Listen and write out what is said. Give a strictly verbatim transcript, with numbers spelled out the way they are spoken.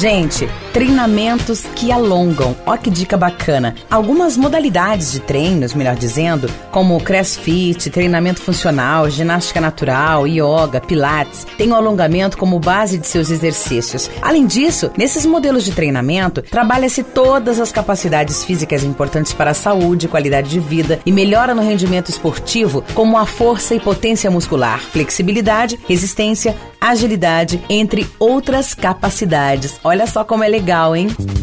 Gente, treinamentos que alongam. Ó que dica bacana. Algumas modalidades de treinos, melhor dizendo, como crossfit, treinamento funcional, ginástica natural, yoga, pilates, têm o alongamento como base de seus exercícios. Além disso, nesses modelos de treinamento, trabalha-se todas as capacidades físicas importantes para a saúde, qualidade de vida e melhora no rendimento esportivo, como a força e potência muscular, flexibilidade, resistência, agilidade, entre outras capacidades. Olha só como é legal, hein?